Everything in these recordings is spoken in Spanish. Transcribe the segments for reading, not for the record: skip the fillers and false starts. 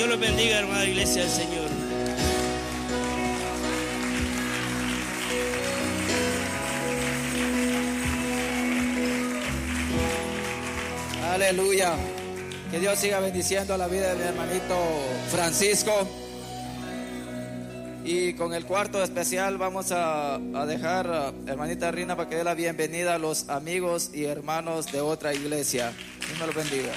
los bendiga, hermana iglesia del Señor. Aleluya. Que Dios siga bendiciendo la vida de mi hermanito Francisco. Y con el cuarto especial vamos a dejar, hermanita Rina, para que dé la bienvenida a los amigos y hermanos de otra iglesia. Dios me los bendiga.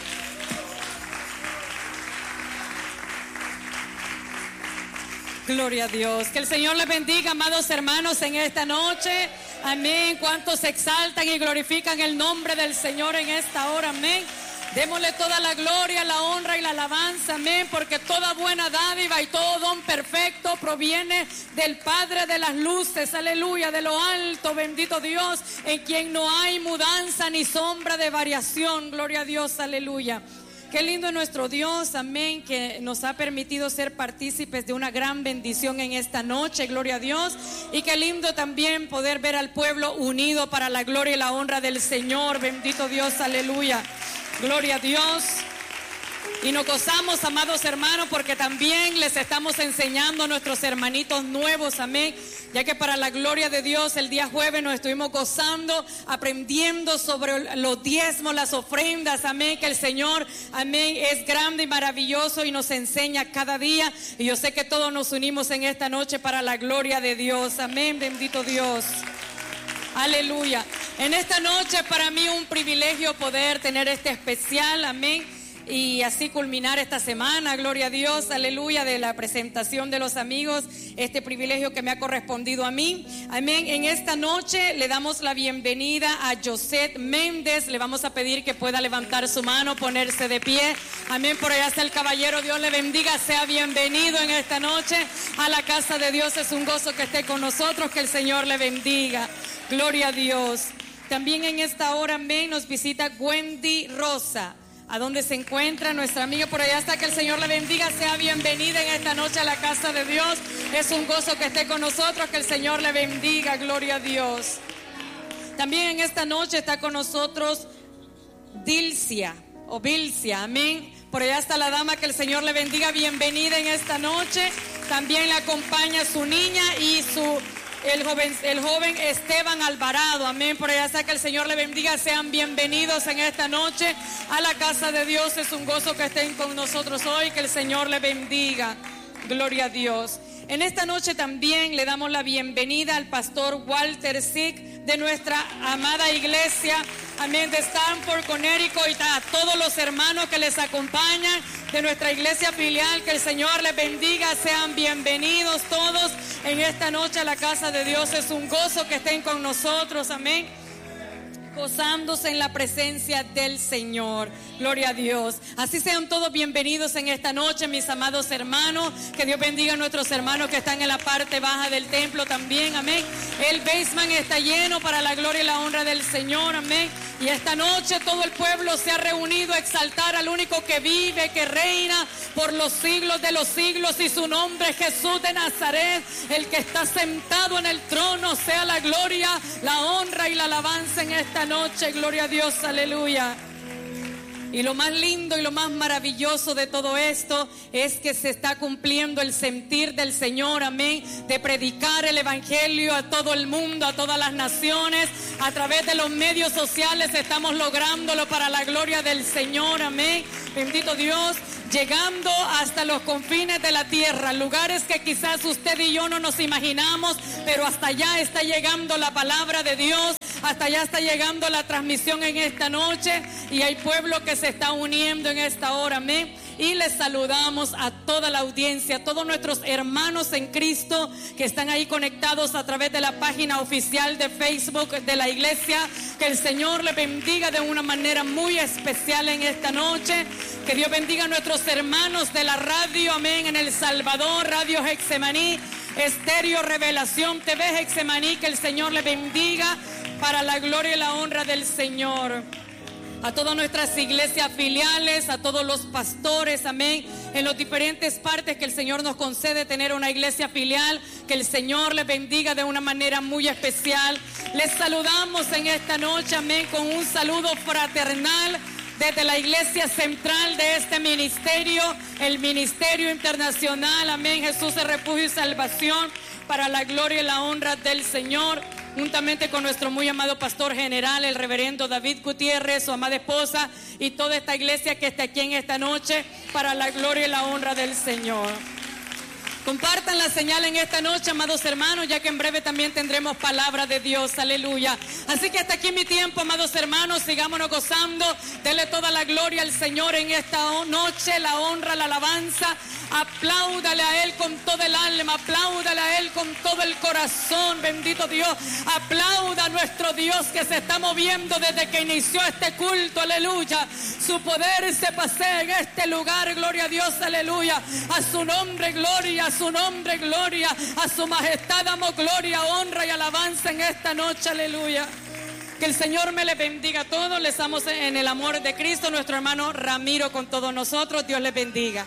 Gloria a Dios. Que el Señor les bendiga, amados hermanos, en esta noche. Amén. Cuántos exaltan y glorifican el nombre del Señor en esta hora. Amén. Démosle toda la gloria, la honra y la alabanza. Amén. Porque toda buena dádiva y todo don perfecto proviene del Padre de las luces. Aleluya. De lo alto, bendito Dios, en quien no hay mudanza ni sombra de variación. Gloria a Dios. Aleluya. Qué lindo es nuestro Dios, amén, que nos ha permitido ser partícipes de una gran bendición en esta noche, gloria a Dios. Y qué lindo también poder ver al pueblo unido para la gloria y la honra del Señor, bendito Dios, aleluya, gloria a Dios. Y nos gozamos, amados hermanos, porque también les estamos enseñando a nuestros hermanitos nuevos, amén. Ya que para la gloria de Dios el día jueves nos estuvimos gozando, aprendiendo sobre los diezmos, las ofrendas, amén. Que el Señor, amén, es grande y maravilloso y nos enseña cada día. Y yo sé que todos nos unimos en esta noche para la gloria de Dios, amén, bendito Dios. Aleluya. En esta noche para mí un privilegio poder tener este especial, amén. Y así culminar esta semana, gloria a Dios, aleluya, de la presentación de los amigos, este privilegio que me ha correspondido a mí, amén. En esta noche le damos la bienvenida a Josette Méndez. Le vamos a pedir que pueda levantar su mano, ponerse de pie, amén. Por allá está el caballero, Dios le bendiga, sea bienvenido en esta noche a la casa de Dios. Es un gozo que esté con nosotros, que el Señor le bendiga, gloria a Dios. También en esta hora, amén, nos visita Wendy Rosa. ¿A dónde se encuentra nuestra amiga? Por allá está, que el Señor le bendiga, sea bienvenida en esta noche a la casa de Dios. Es un gozo que esté con nosotros, que el Señor le bendiga, gloria a Dios. También en esta noche está con nosotros Dilcia, o Vilcia, amén. Por allá está la dama, que el Señor le bendiga, bienvenida en esta noche. También le acompaña su niña y el joven Esteban Alvarado, amén. Por allá está, que el Señor le bendiga, sean bienvenidos en esta noche a la casa de Dios. Es un gozo que estén con nosotros hoy, que el Señor le bendiga, gloria a Dios. En esta noche también le damos la bienvenida al pastor Walter Sick de nuestra amada iglesia, amén, de Stamford, Connecticut, y a todos los hermanos que les acompañan de nuestra iglesia filial. Que el Señor les bendiga, sean bienvenidos todos en esta noche a la casa de Dios. Es un gozo que estén con nosotros, amén, gozándose en la presencia del Señor, gloria a Dios. Así sean todos bienvenidos en esta noche, mis amados hermanos. Que Dios bendiga a nuestros hermanos que están en la parte baja del templo también, amén. El basement está lleno para la gloria y la honra del Señor, amén. Y esta noche todo el pueblo se ha reunido a exaltar al único que vive, que reina por los siglos de los siglos, y su nombre es Jesús de Nazaret, el que está sentado en el trono. Sea la gloria, la honra y la alabanza en esta noche, gloria a Dios, aleluya. Y lo más lindo y lo más maravilloso de todo esto es que se está cumpliendo el sentir del Señor, amén, de predicar el evangelio a todo el mundo, a todas las naciones. A través de los medios sociales estamos lográndolo para la gloria del Señor, amén, bendito Dios, llegando hasta los confines de la tierra, lugares que quizás usted y yo no nos imaginamos, pero hasta allá está llegando la palabra de Dios. Hasta allá está llegando la transmisión en esta noche, y hay pueblo que se está uniendo en esta hora, amén. Y les saludamos a toda la audiencia, a todos nuestros hermanos en Cristo que están ahí conectados a través de la página oficial de Facebook de la iglesia. Que el Señor les bendiga de una manera muy especial en esta noche. Que Dios bendiga a nuestros hermanos de la radio, amén, en El Salvador, Radio Getsemaní, Estéreo Revelación TV Getsemaní. Que el Señor les bendiga para la gloria y la honra del Señor. A todas nuestras iglesias filiales, a todos los pastores, amén, en las diferentes partes que el Señor nos concede tener una iglesia filial. Que el Señor les bendiga de una manera muy especial. Les saludamos en esta noche, amén, con un saludo fraternal desde la iglesia central de este ministerio, el Ministerio Internacional, amén, Jesús es refugio y salvación, para la gloria y la honra del Señor, juntamente con nuestro muy amado pastor general, el reverendo David Gutiérrez, su amada esposa y toda esta iglesia que está aquí en esta noche, para la gloria y la honra del Señor. Compartan la señal en esta noche, amados hermanos, ya que en breve también tendremos palabra de Dios, aleluya. Así que hasta aquí mi tiempo, amados hermanos, sigámonos gozando, denle toda la gloria al Señor en esta noche, la honra, la alabanza, apláudale a Él con todo el alma, apláudale a Él con todo el corazón, bendito Dios, aplauda a nuestro Dios que se está moviendo desde que inició este culto, aleluya. Su poder se pasea en este lugar, gloria a Dios, aleluya. A su nombre, gloria, a su nombre, gloria, a su majestad damos gloria, honra y alabanza en esta noche, aleluya. Que el Señor me les bendiga a todos, les amo en el amor de Cristo, nuestro hermano Ramiro con todos nosotros, Dios les bendiga.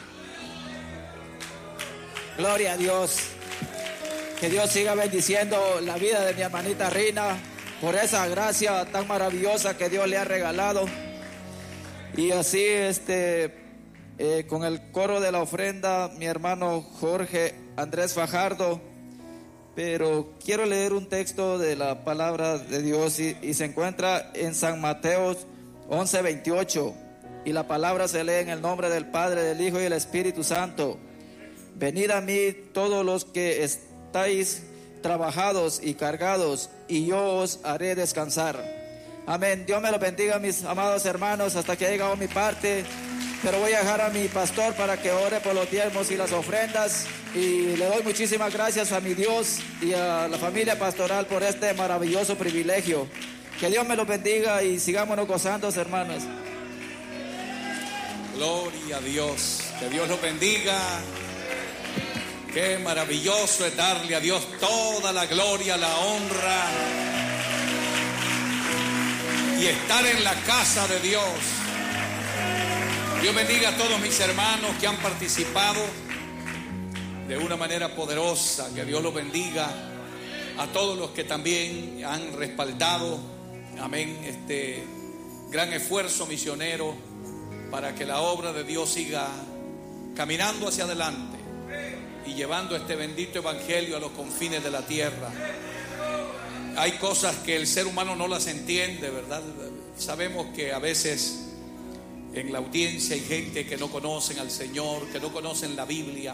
Gloria a Dios. Que Dios siga bendiciendo la vida de mi hermanita Rina por esa gracia tan maravillosa que Dios le ha regalado. Y así con el coro de la ofrenda, mi hermano Jorge Andrés Fajardo. Pero quiero leer un texto de la palabra de Dios y se encuentra en San Mateo 11:28. Y la palabra se lee en el nombre del Padre, del Hijo y del Espíritu Santo. Venid a mí todos los que estáis trabajados y cargados, y yo os haré descansar. Amén. Dios me lo bendiga, mis amados hermanos, hasta que ha llegado mi parte. Pero voy a dejar a mi pastor para que ore por los diezmos y las ofrendas. Y le doy muchísimas gracias a mi Dios y a la familia pastoral por este maravilloso privilegio. Que Dios me lo bendiga y sigámonos gozando, hermanos. Gloria a Dios. Que Dios los bendiga. Qué maravilloso es darle a Dios toda la gloria, la honra y estar en la casa de Dios. Dios bendiga a todos mis hermanos que han participado de una manera poderosa. Que Dios los bendiga a todos los que también han respaldado, amén, este gran esfuerzo misionero para que la obra de Dios siga caminando hacia adelante y llevando este bendito evangelio a los confines de la tierra. Hay cosas que el ser humano no las entiende, ¿verdad? Sabemos que a veces en la audiencia hay gente que no conocen al Señor, que no conocen la Biblia.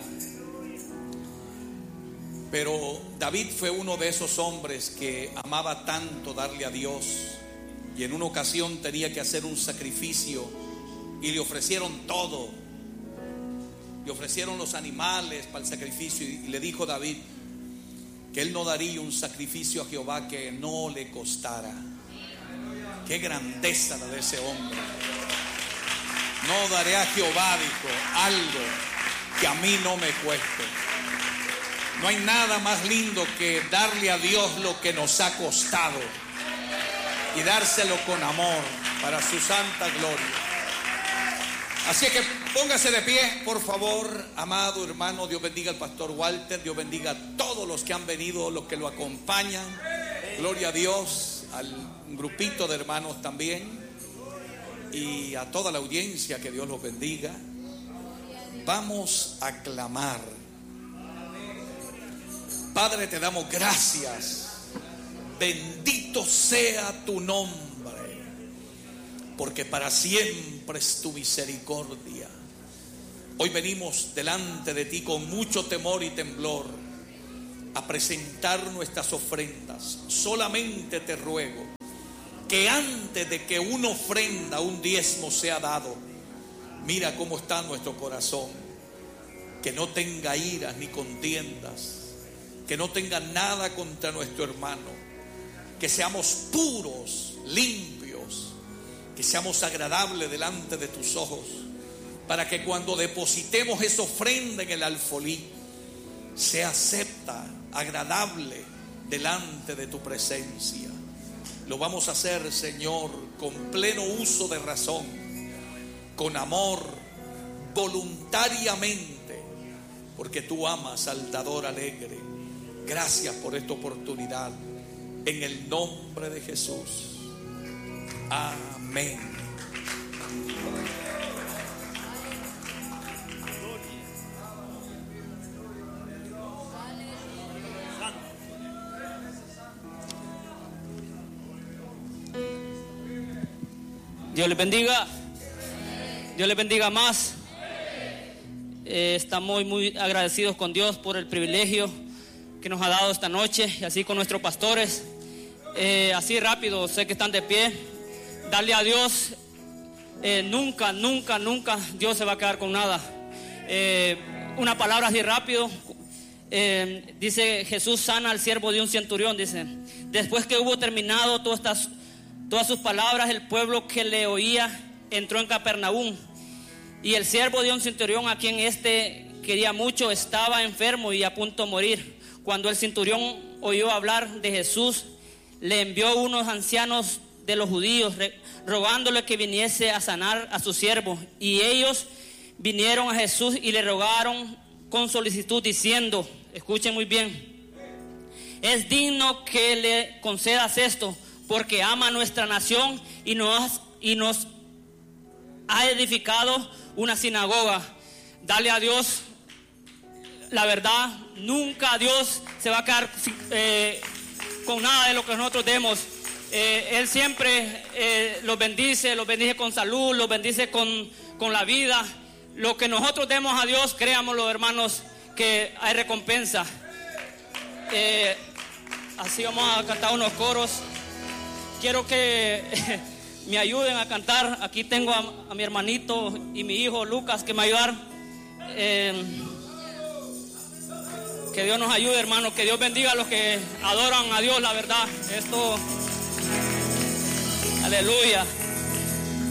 Pero David fue uno de esos hombres que amaba tanto darle a Dios, y en una ocasión tenía que hacer un sacrificio y le ofrecieron todo. Le ofrecieron los animales para el sacrificio y le dijo David que él no daría un sacrificio a Jehová que no le costara. Qué grandeza la de ese hombre. No daré a Jehová, dijo, algo que a mí no me cueste. No hay nada más lindo que darle a Dios lo que nos ha costado y dárselo con amor para su santa gloria. Así que póngase de pie, por favor, amado hermano. Dios bendiga al pastor Walter, Dios bendiga a todos los que han venido, los que lo acompañan. Gloria a Dios, al grupito de hermanos también, y a toda la audiencia, que Dios los bendiga. Vamos a clamar. Padre, te damos gracias. Bendito sea tu nombre, porque para siempre es tu misericordia. Hoy venimos delante de ti con mucho temor y temblor a presentar nuestras ofrendas. Solamente te ruego que antes de que una ofrenda, un diezmo sea dado, mira cómo está nuestro corazón. Que no tenga iras ni contiendas, que no tenga nada contra nuestro hermano, que seamos puros, limpios, que seamos agradables delante de tus ojos, para que cuando depositemos esa ofrenda en el alfolí, sea acepta, agradable delante de tu presencia. Lo vamos a hacer, Señor, con pleno uso de razón, con amor, voluntariamente, porque tú amas al dador alegre. Gracias por esta oportunidad, en el nombre de Jesús. Amén. Dios les bendiga. Dios les bendiga más. Estamos muy agradecidos con Dios por el privilegio que nos ha dado esta noche, y así con nuestros pastores. Así rápido, sé que están de pie. Darle a Dios, nunca Dios se va a quedar con nada. Una palabra así rápido. Dice: Jesús sana al siervo de un centurión. Dice: después que hubo terminado todas sus palabras, el pueblo que le oía entró en Capernaum. Y el siervo de un centurión, a quien quería mucho, estaba enfermo y a punto de morir. Cuando el centurión oyó hablar de Jesús, le envió unos ancianos de los judíos rogándole que viniese a sanar a su siervo. Y ellos vinieron a Jesús y le rogaron con solicitud, diciendo, escuchen muy bien: es digno que le concedas esto, porque ama a nuestra nación y nos ha edificado una sinagoga. Dale a Dios, la verdad, nunca Dios se va a quedar con nada de lo que nosotros demos. Él siempre los bendice con salud, los bendice con la vida. Lo que nosotros demos a Dios, créamoslo, hermanos, que hay recompensa. Así vamos a cantar unos coros. Quiero que me ayuden a cantar. Aquí tengo a mi hermanito y mi hijo Lucas que me ayudan. Que Dios nos ayude, hermanos. Que Dios bendiga a los que adoran a Dios, la verdad. Esto, aleluya.